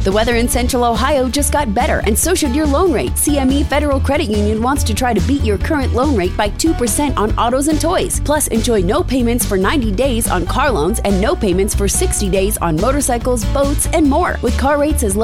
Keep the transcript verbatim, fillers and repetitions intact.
The weather in Central Ohio just got better, and so should your loan rate. C M E Federal Credit Union wants to try to beat your current loan rate by two percent on autos and toys. Plus, enjoy no payments for ninety days on car loans and no payments for sixty days on motorcycles, boats, and more. With car rates as low